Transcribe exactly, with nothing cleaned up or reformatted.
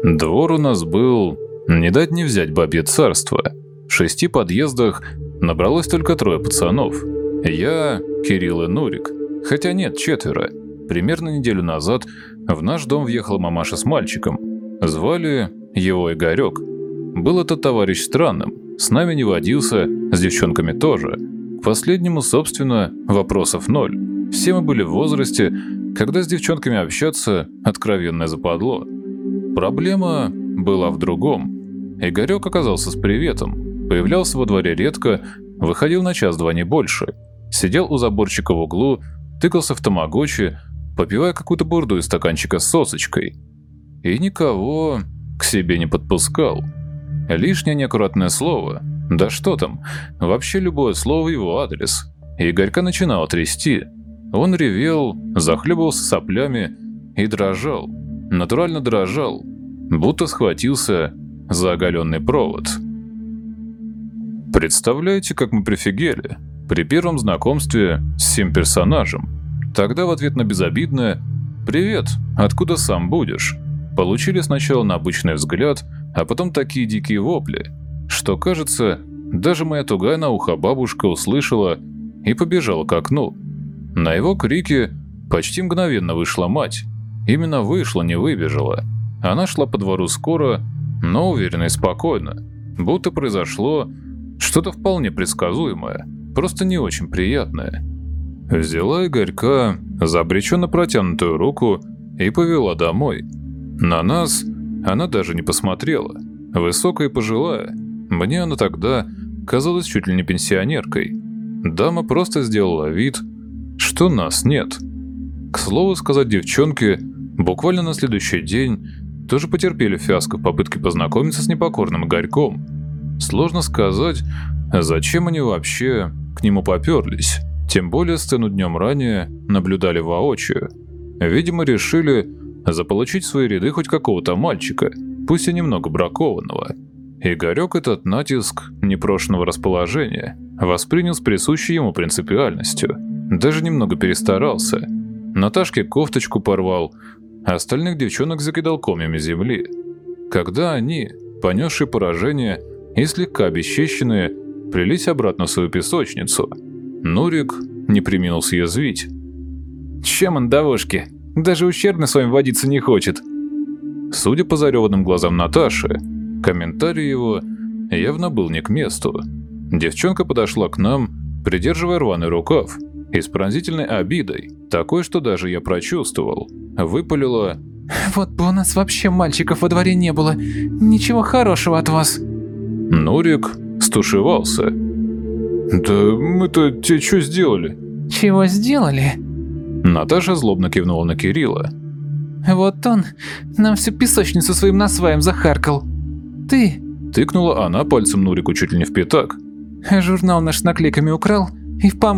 Двор у нас был не дать не взять бабье царство. В шести подъездах набралось только трое пацанов. Я, Кирилл и Нурик. Хотя нет, четверо. Примерно неделю назад в наш дом въехала мамаша с мальчиком. Звали его Игорек. Был этот товарищ странным. С нами не водился, с девчонками тоже. К последнему, собственно, вопросов ноль. Все мы были в возрасте, когда с девчонками общаться откровенное западло. Проблема была в другом. Игорек оказался с приветом. Появлялся во дворе редко, выходил на час-два не больше. Сидел у заборчика в углу, тыкался в тамагочи, попивая какую-то бурду из стаканчика с сосочкой. И никого к себе не подпускал. Лишнее неаккуратное слово, да что там, вообще любое слово в его адрес. И Игорька начинало трясти. Он ревел, захлебывался соплями и дрожал. Натурально дрожал, будто схватился за оголенный провод. Представляете, как мы прифигели при первом знакомстве с сим персонажем. Тогда в ответ на безобидное «Привет, откуда сам будешь?» получили сначала на обычный взгляд, а потом такие дикие вопли, что, кажется, даже моя тугая на ухо бабушка услышала и побежала к окну. На его крики почти мгновенно вышла мать. Именно вышла, не выбежала. Она шла по двору скоро, но уверенно и спокойно, будто произошло что-то вполне предсказуемое, просто не очень приятное. Взяла Игорька за обреченно протянутую руку и повела домой. На нас она даже не посмотрела. Высокая и пожилая. Мне она тогда казалась чуть ли не пенсионеркой. Дама просто сделала вид, что нас нет. К слову сказать, девчонки буквально на следующий день тоже потерпели фиаско в попытке познакомиться с непокорным Игорьком. Сложно сказать, зачем они вообще к нему поперлись. Тем более сцену днем ранее наблюдали воочию. Видимо, решили заполучить в свои ряды хоть какого-то мальчика, пусть и немного бракованного. Игорек этот натиск непрошенного расположения воспринял с присущей ему принципиальностью. Даже немного перестарался. Наташке кофточку порвал, а остальных девчонок закидал комьями земли. Когда они, понесшие поражение и слегка обесчещенные, плелись обратно в свою песочницу, Нурик не преминул съязвить. «Чем он, довошки? Даже ущербно с вами водиться не хочет». Судя по зареванным глазам Наташи, комментарий его явно был не к месту. Девчонка подошла к нам, придерживая рваный рукав, и с пронзительной обидой, такой, что даже я прочувствовал, выпалила: «Вот бы у нас вообще мальчиков во дворе не было. Ничего хорошего от вас». Нурик стушевался. «Да мы-то тебе что сделали?» «Чего сделали?» Наташа злобно кивнула на Кирилла. «Вот он нам всю песочницу своим насваем захаркал. Ты...» Тыкнула она пальцем Нурику чуть ли не в пятак. «Журнал наш с наклейками украл и в помойку